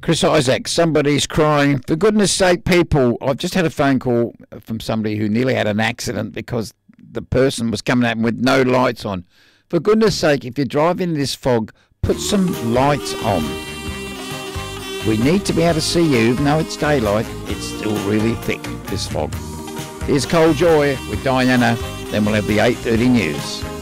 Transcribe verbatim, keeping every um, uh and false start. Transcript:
Chris Isaac, somebody's crying. For goodness sake, people, I've just had a phone call from somebody who nearly had an accident because the person was coming at him with no lights on. For goodness sake, if you're driving in this fog, put some lights on. We need to be able to see you, even though it's daylight. It's still really thick, this fog. Here's Cold Joy with Diana, then we'll have the eight thirty news.